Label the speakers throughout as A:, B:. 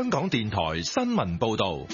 A: 香港電台新聞報道。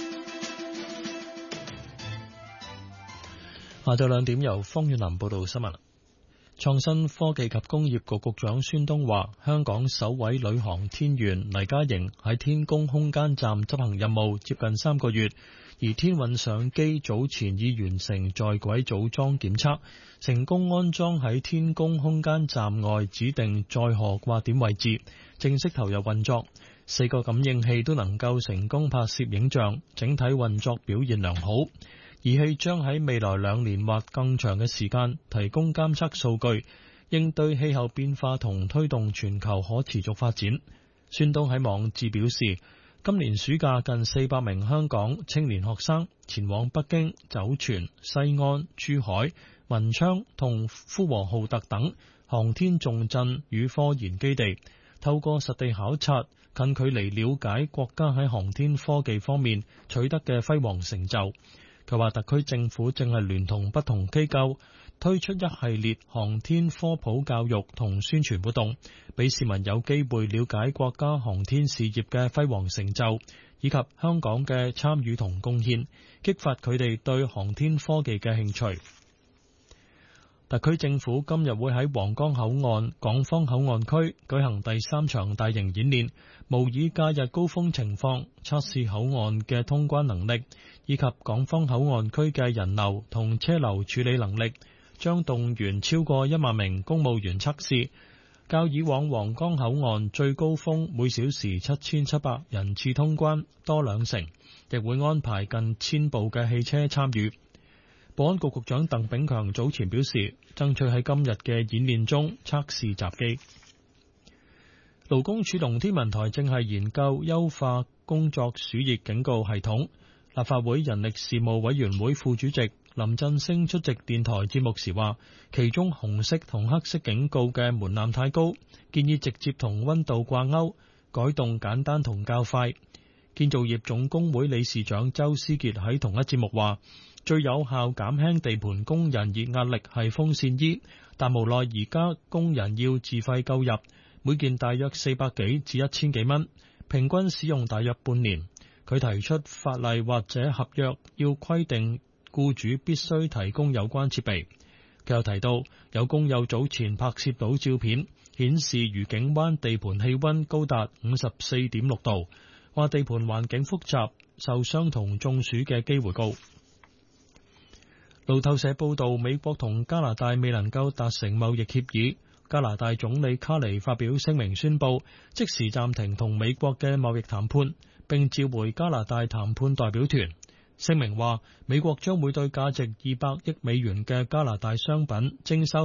B: 下晝2點由方遠南報道新聞。創新科技及工業局局長孫東話，香港首位女航天員黎嘉瑩喺天宮空間站執行任務接近3個月，而天運相機早前已完成在軌組裝檢測，成功安裝喺天宮空間站外指定載荷掛點位置，正式投入運作。4個感應器都能夠成功拍攝影像，整體運作表現良好。儀器將喺未來2年或更長嘅時間提供監測數據，應對氣候變化同推動全球可持續發展。孫東喺網誌表示，今年暑假近400名香港青年學生前往北京、酒泉、西安、珠海、文昌同呼和浩特等航天重鎮與科研基地，透過實地考察，近距離了解國家喺航天科技方面取得嘅輝煌成就。佢話特區政府正係聯同不同機構推出一系列航天科普教育同宣傳活動，俾市民有機會了解國家航天事業嘅輝煌成就，以及香港嘅參與同貢獻，激發佢哋對航天科技嘅興趣。特區政府今日會喺皇崗口岸港方口岸區舉行第3場大型演練，模擬假日高峰情況，測試口岸嘅通關能力，以及港方口岸區嘅人流同車流處理能力，將動員超過1萬名公務員測試，較以往皇崗口岸最高峰每小時7700人次通關多2成，亦會安排近1000部嘅汽車參與。保安局局長鄧炳強早前表示，爭取喺今日嘅演練中測試閘機。勞工處同天文台正係研究優化工作暑熱警告系統。立法會人力事務委員會副主席林振昇出席電台節目時話，其中紅色同黑色警告嘅門檻太高，建議直接同溫度掛鈎，改動簡單同較快。建造業總工會理事長周思傑喺同一節目話，最有效減輕地盤工人熱壓力係風扇衣，但無奈而家工人要自費購入，每件大約400幾至1000幾蚊，平均使用大約半年。佢提出法例或者合約要規定僱主必須提供有關設備。佢又提到，有工友早前拍攝到照片，顯示愉景灣地盤氣溫高達54.6度，話地盤環境複雜，受傷同中暑嘅機會高。路透社報道，美國同加拿大未能夠達成貿易協議，加拿大總理卡尼發表聲明宣布，即時暫停同美國嘅貿易談判，並召回加拿大談判代表團。聲明話，美國將會對價值200億美元嘅加拿大商品徵收